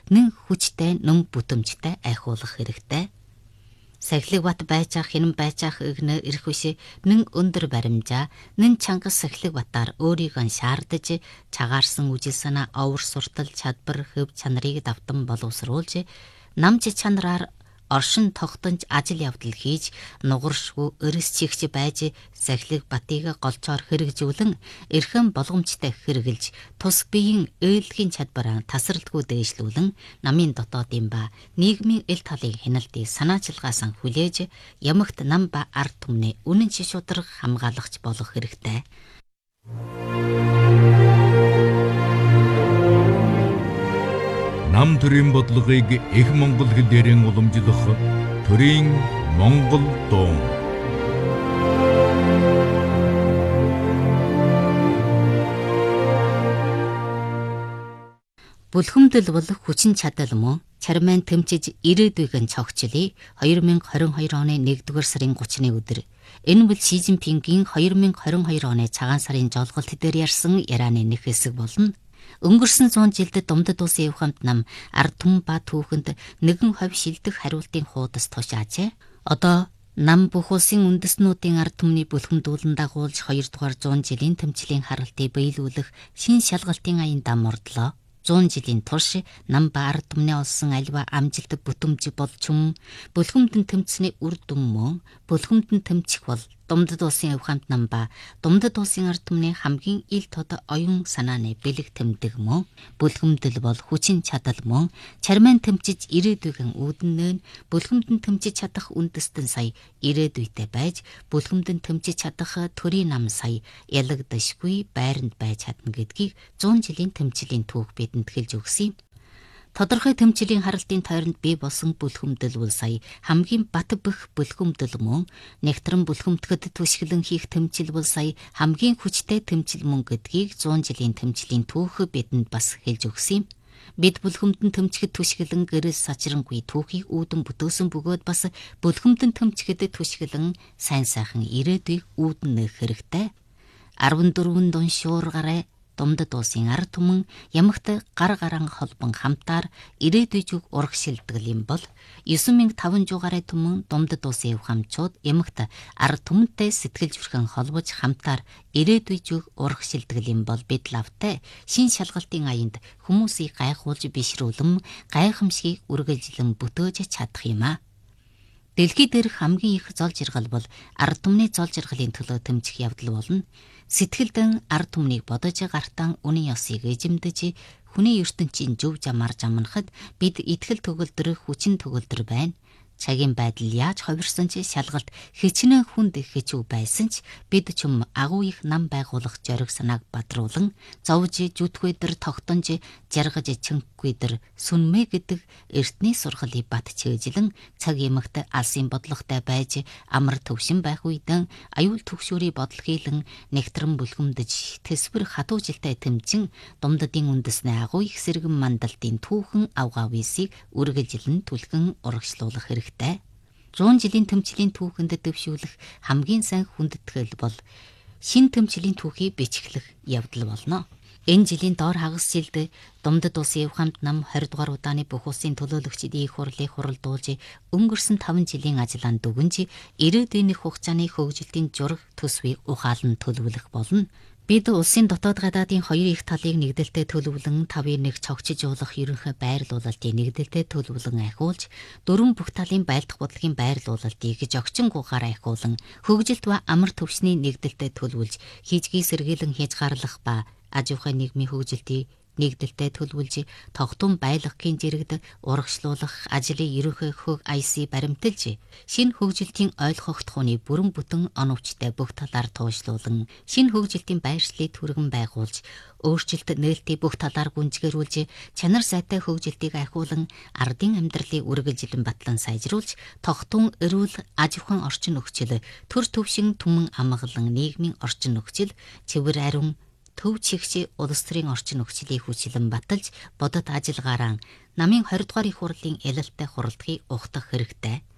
нэн хүчтэй нүм бүтэмжтэй айхуулах хэрэгтэй. Сахилэг бат байцаах хинэн байцаах игнэ ирэх үши нэн өндөр баримжаа нэн чангас сахилэг батаар өөрийгөө шаардаж чагаарсан үжил санаа овор суртал чадвар хөв чанарыг давтан боловсруулж намж чанараар оршин тогтонж ажил явдал хийж нугаршгүй өрөс чигч байж сахилэг батыг голцоор хэрэгжүүлэн эрхэм болгоомжтой хэрэгжилж тус биеийн ээлхийн чадвараа тасралтгүй дээшлүүлэн намын дотоодын ба нийгмийн эл талын хяналтыг санаачилгаасан хүлээж ямагт нам ба ард түмний үнэн шишудраг хамгаалагч болох хэрэгтэй. Нам төрийн бодлогыг их монгол хэлээрэн уламжлах төрийн монгол дуу. Бүлхэмдэл бол хүчин чадал мөн чармайн тэмцэж ирээдүйг нь цогцлие 2022 оны 1-р сарын 30-ны өдөр. Энэ бол Ши Цзиньпингийн 2022 оны цагаан сарын жолголт дээр ярьсан ярианы нэг хэсэг болно. Өнгөрсөн 100 жилд Думдад улсын явхамт нам ард түмэн ба түүхэнд нэгэн хувь шилдэх хариултын хуудас тушаажээ. Одоо нам бүх улсын үндэстнүүдийн ард түмний бүлхэмдүүлэн дагуулж 2 дугаар 100 жилийн тэмцлийн харалтыг биелүүлэх шин шалгалтын аян дам ордлоо. 100 жилийн турш нам ба ард түмний олсон альва амжилт бүтэмж болж бүлхэмдэн тэмцсэний үр дүн мөн бүлхэмдэн тэмцэх бол Думдад улсын явхамт нам ба Думдад улсын ард түмний хамгийн ил тод оюун санааны бэлэг тэмдэг мөн бүлхэмдэл бол хүчин чадал мөн чармайн тэмцэж ирээдүйн үүднэн бүлхэмдэн тэмцэж чадах үндэстэн сая ирээдүйтэй байж бүлхэмдэн тэмцэж чадах төрийн нам сая ялагдашгүй байранд байж чадна гэдгийг 100 жилийн тэмцлийн түүх бидэнд хэлж өгсөн юм. Тодорхой тэмцлийн харалтын тойронд бий болсон бүлхэмдэл бол сая хамгийн бат бөх бүлхэмдэл мөн нэгтрэн бүлхэмтгэд түшгэлэн хийх тэмцэл бол сая хамгийн хүчтэй тэмцэл мөн гэдгийг 100 жилийн тэмцлийн түүх бидэнд бас хэлж өгсөн юм. Бид бүлхэмдэн тэмцэхэд түшгэлэн гэрэл сачрангүй түүхийг үүдэн бүтөөсөн бөгөөд бас бүлхэмдэн тэмцэхэд түшгэлэн сайн сайхан ирээдүйг үүдэн нээх хэрэгтэй. 14 дун шуур гараа Думдад улсын ард түмэн ямагт гар гараан холбон хамтаар ирээдүйг урагшилдаг юм бол 9500 гаруй түмэн Думдад улсын явхамчууд ямагт ард түмэнтэй сэтгэл зүрхэн холбож хамтаар ирээдүйг урагшилдаг юм бол бид лавтай шин шалгалтын аянд хүмүүсийг гайхуулж бишрүүлэн гайхамшигыг үргэлжлэн бүтөөж чадах юм а. Дэлхий дээрх хамгийн их зол жаргал бол ард түмний зол жаргалын төлөө тэмцэх явдал болно. Сэтгэлдэн ард түмнийг бодож гартан үнийн ёсыг эзэмдэж хүний ертөнцийн зөв замаар жамнахад бид итгэл төгөлдөр хүчин төгөлдөр байна. Цагийн байдал яаж хувирсан ч шалгалт хичнээн хүнд хэцүү байсан ч бид ч агуу их нам байгуулах зориг санааг бадруулан зовж зүтггүй дэр тогтонж жаргаж чөнгөгүй дэр сүнмэ гэдэг эртний сургалыг бат чийжлэн цаг ямагт алсын бодлоготой байж амар төвшин байх үедэн аюул төгшүүрийн бодол хийлэн нэгтрэн бүлгэмдэж тэсвэр хатуу жилтэй тэмцэн Думдадын үндэснээ агуу их сэргэн мандалтын түүхэн авгаа висийг үргэлжлэн түлхэн урагшлуулах хэрэгтэй. 100 жилийн тэмцлийн түүхэнд дэвшүүлэх хамгийн сайн хүндэтгэл бол шин тэмцлийн түүхийг бичиглэх явдал болно. Энэ жилийн доор хагас жилд Думдад улсын явхамт нам 20 дугаар удааны бүх улсын төлөөлөгчдийн их хурлыг хуралдуулж өнгөрсөн 5 жилийн ажиллаанд дүгнж ирээдүйн хугацааны хөгжилтийн зураг төсвийг ухаалан төлөвлөх болно. Бид улсын дотоод гадаадын хоёр их талыг нэгдэлтэй төлөвлөн 5-1 цогцож уулах ерөнхий байрлуулалтыг нэгдэлтэй төлөвлөн ахиулж, дөрвөн бүх талын байлдах бодлогын байрлуулалтыг жогчингуугаар ахиулан, хөгжилт ба амар төвшний нэгдэлтэй төлөвлөж, хийжгий сэргийлэн хийж гарлах ба аж ахуйн нийгмийн хөгжилтийг нэгдэлтэй төлөвлөж, тогтун байлгахын зэрэгт урагшлуулах ажлын ерөнхий хөг IC баримталж, шинэ хөгжилтийн ойлгогдохууны бүрэн бүтэн оновчтой бүх талаар туушлуулан, шинэ хөгжилтийн байршлыг түргэн байгуулж, өөрчлөлт нээлтийг бүх талаар гүнзгийрүүлж, чанар сайтай хөгжилтийг ахиулан, ардын амьдралыг үргэлжлэн батлан сайжруулж, тогтун эрүүл аж ахуйн орчин нөхцөл, төр төвшин түмэн амгалан нийгмийн орчин нөхцөл, цэвэр ариун төв чигч улс төрийн орчин нөхцөлийг хүчлэн баталж бодод ажиллагаараа намын 20 дугаар их хурлын ялалтай хуралдахыг ухтах хэрэгтэй.